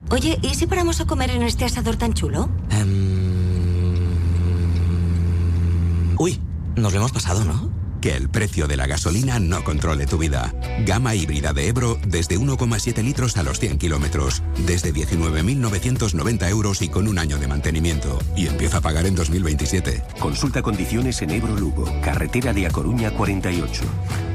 Oye, ¿y si paramos a comer en este asador tan chulo? Uy, nos lo hemos pasado, ¿no? Que el precio de la gasolina no controle tu vida. Gama híbrida de Ebro desde 1,7 litros a los 100 kilómetros. Desde 19.990 euros y con un año de mantenimiento. Y empieza a pagar en 2027. Consulta condiciones en Ebro Lugo, carretera de A Coruña 48.